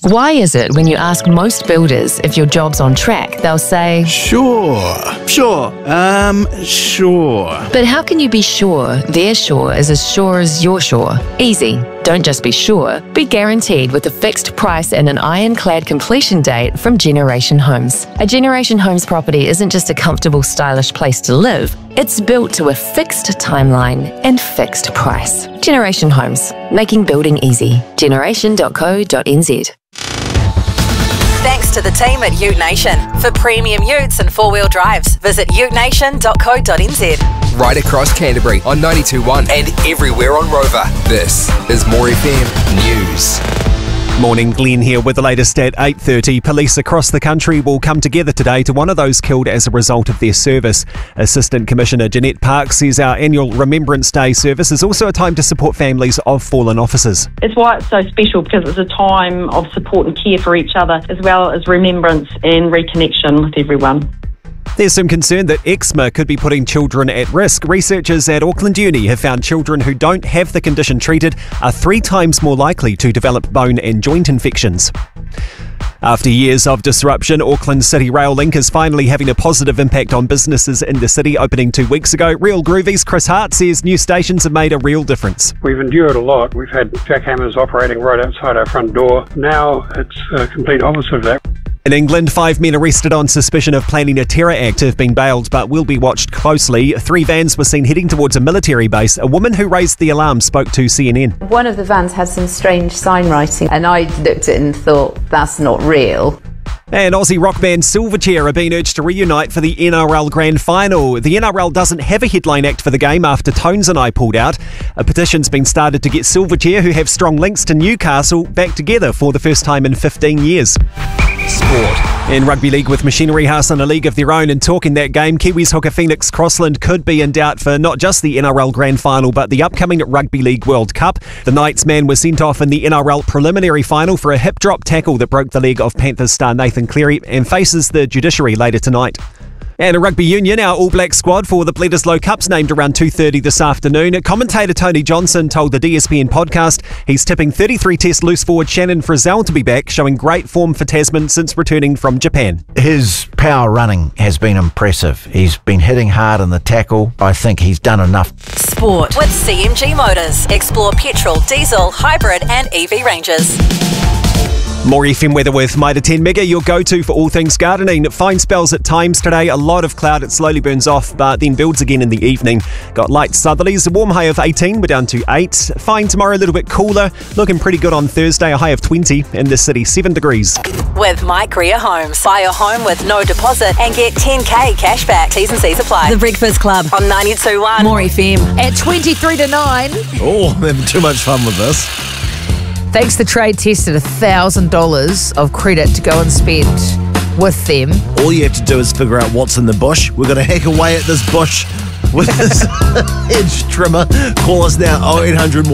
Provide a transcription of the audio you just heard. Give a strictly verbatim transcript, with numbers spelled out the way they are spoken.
Why is it when you ask most builders if your job's on track, they'll say, Sure, sure, um, sure. But how can you be sure their sure is as sure as your sure? Easy. Don't just be sure, be guaranteed with a fixed price and an ironclad completion date from Generation Homes. A Generation Homes property isn't just a comfortable, stylish place to live. It's built to a fixed timeline and fixed price. Generation Homes, making building easy. generation dot co dot n z. Thanks to the team at Ute Nation. For premium utes and four-wheel drives, visit ute nation dot co dot n z. Right across Canterbury on ninety-two point one and everywhere on Rover. This is More F M News. Morning, Glenn here with the latest at eight thirty. Police across the country will come together today to honour those killed as a result of their service. Assistant Commissioner Jeanette Parks says our annual Remembrance Day service is also a time to support families of fallen officers. It's why it's so special, because it's a time of support and care for each other, as well as remembrance and reconnection with everyone. There's some concern that eczema could be putting children at risk. Researchers at Auckland Uni have found children who don't have the condition treated are three times more likely to develop bone and joint infections. After years of disruption, Auckland City Rail Link is finally having a positive impact on businesses in the city, opening two weeks ago. Real Groovies Chris Hart says new stations have made a real difference. We've endured a lot. We've had jackhammers operating right outside our front door. Now it's a complete opposite of that. In England, five men arrested on suspicion of planning a terror act have been bailed but will be watched closely. Three vans were seen heading towards a military base. A woman who raised the alarm spoke to C N N. One of the vans had some strange sign writing and I looked at it and thought, that's not real. And Aussie rock band Silverchair are being urged to reunite for the N R L Grand Final. The N R L doesn't have a headline act for the game after Tones and I pulled out. A petition's been started to get Silverchair, who have strong links to Newcastle, back together for the first time in fifteen years. Sport. In rugby league, with Machinery House on a league of their own and talking that game, Kiwis hooker Phoenix Crossland could be in doubt for not just the N R L Grand Final but the upcoming Rugby League World Cup. The Knights man was sent off in the N R L preliminary final for a hip drop tackle that broke the leg of Panthers star Nathan Cleary and faces the judiciary later tonight. And a rugby union, our All Black squad for the Bledisloe Cup's named around two thirty this afternoon. Commentator Tony Johnson told the D S P N podcast he's tipping thirty-three test loose forward Shannon Frizzell to be back, showing great form for Tasman since returning from Japan. His power running has been impressive. He's been hitting hard in the tackle. I think he's done enough. Sport with C M G Motors. Explore petrol, diesel, hybrid and E V ranges. More F M weather with Mitre ten Mega, your go-to for all things gardening. Fine spells at times today, a lot of cloud, it slowly burns off, but then builds again in the evening. Got light southerlies, a warm high of eighteen, we're down to eight. Fine tomorrow, a little bit cooler, looking pretty good on Thursday, a high of twenty. In the city, seven degrees. With Mike Rea Homes. Buy your home with no deposit and get ten K cash back. T's and C's apply. The Breakfast Club on ninety-two point one. More F M. At twenty-three to nine. Oh, I'm having too much fun with this. Thanks, the trade tested one thousand dollars of credit to go and spend with them. All you have to do is figure out what's in the bush. We're going to hack away at this bush with this hedge trimmer. Call us now, oh eight hundred